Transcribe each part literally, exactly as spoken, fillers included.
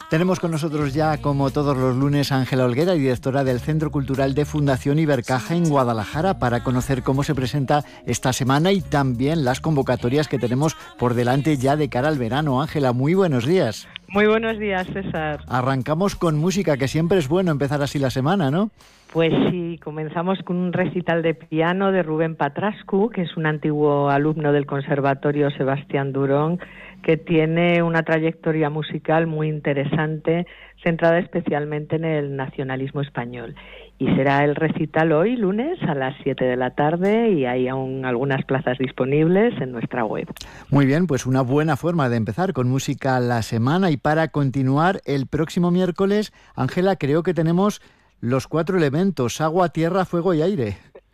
Tenemos con nosotros ya, como todos los lunes, a Ángela Olguera, directora del Centro Cultural de Fundación Ibercaja en Guadalajara, para conocer cómo se presenta esta semana y también las convocatorias que tenemos por delante ya de cara al verano. Ángela, muy buenos días. Muy buenos días, César. Arrancamos con música, que siempre es bueno empezar así la semana, ¿no? Pues sí, comenzamos con un recital de piano de Rubén Patrascu, que es un antiguo alumno del Conservatorio Sebastián Durón, que tiene una trayectoria musical muy interesante, centrada especialmente en el nacionalismo español. Y será el recital hoy, lunes, a las siete de la tarde, y hay aún algunas plazas disponibles en nuestra web. Muy bien, pues una buena forma de empezar con música la semana. Y para continuar, el próximo miércoles, Ángela, creo que tenemos los cuatro elementos: agua, tierra, fuego y aire.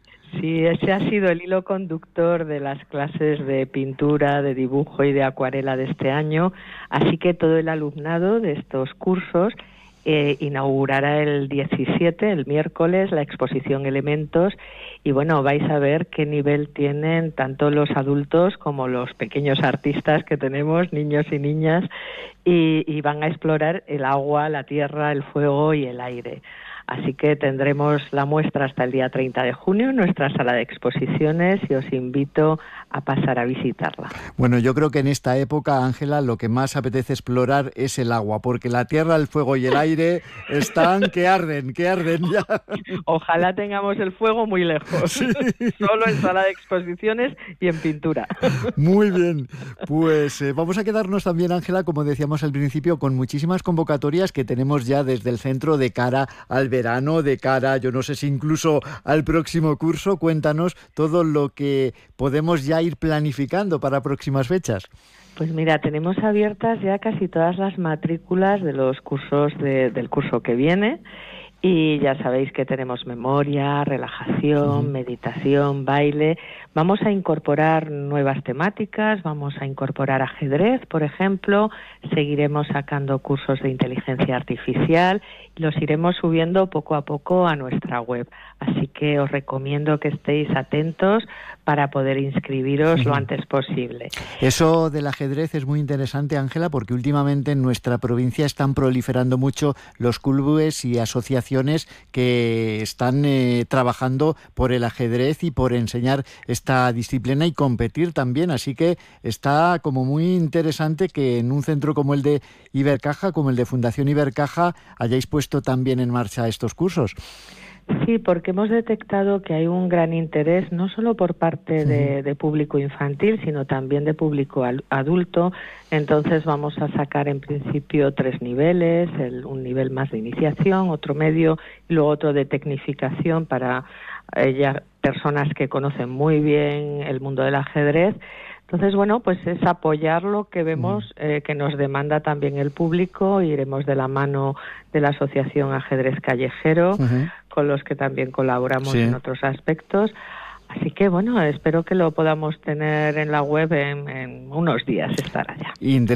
Sí, ese ha sido el hilo conductor de las clases de pintura, de dibujo y de acuarela de este año, así que todo el alumnado de estos cursos eh, inaugurará el diecisiete, el miércoles, la exposición Elementos, y bueno, vais a ver qué nivel tienen tanto los adultos como los pequeños artistas que tenemos, niños y niñas, y, y van a explorar el agua, la tierra, el fuego y el aire. Así que tendremos la muestra hasta el día treinta de junio en nuestra sala de exposiciones y os invito a pasar a visitarla. Bueno, yo creo que en esta época, Ángela, lo que más apetece explorar es el agua, porque la tierra, el fuego y el aire están que arden, que arden ya. Ojalá tengamos el fuego muy lejos, sí. Solo en sala de exposiciones y en pintura. Muy bien, pues eh, vamos a quedarnos también, Ángela, como decíamos al principio, con muchísimas convocatorias que tenemos ya desde el centro de cara al verano, de cara, yo no sé si incluso al próximo curso. Cuéntanos todo lo que podemos ya ir planificando para próximas fechas. Pues mira, tenemos abiertas ya casi todas las matrículas de los cursos de, del curso que viene. Y ya sabéis que tenemos memoria, relajación, meditación, baile. Vamos a incorporar nuevas temáticas, vamos a incorporar ajedrez, por ejemplo. Seguiremos sacando cursos de inteligencia artificial y los iremos subiendo poco a poco a nuestra web. Así que os recomiendo que estéis atentos para poder inscribiros lo antes posible. Eso del ajedrez es muy interesante, Ángela, porque últimamente en nuestra provincia están proliferando mucho los clubes y asociaciones que están eh, trabajando por el ajedrez y por enseñar esta disciplina y competir también. Así que está como muy interesante que en un centro como el de Ibercaja, como el de Fundación Ibercaja, hayáis puesto también en marcha estos cursos. Sí, porque hemos detectado que hay un gran interés, no solo por parte de, de público infantil, sino también de público al, adulto. Entonces vamos a sacar en principio tres niveles, el, un nivel más de iniciación, otro medio y luego otro de tecnificación para eh, personas que conocen muy bien el mundo del ajedrez. Entonces, bueno, pues es apoyar lo que vemos eh, que nos demanda también el público. Iremos de la mano de la Asociación Ajedrez Callejero, uh-huh. con los que también colaboramos sí. en otros aspectos. Así que, bueno, espero que lo podamos tener en la web en, en unos días, estará ya.